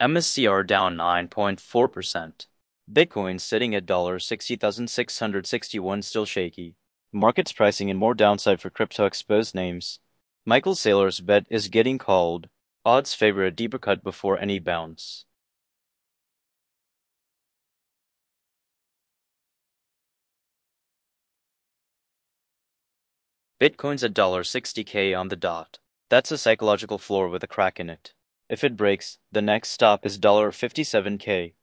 MSCR down 9.4%. Bitcoin sitting at $60,661 still shaky. Markets pricing in more downside for crypto exposed names. Michael Saylor's bet is getting called. Odds favor a deeper cut before any bounce. Bitcoin's at $60K on the dot. That's a psychological floor with a crack in it. If it breaks, the next stop is $57K.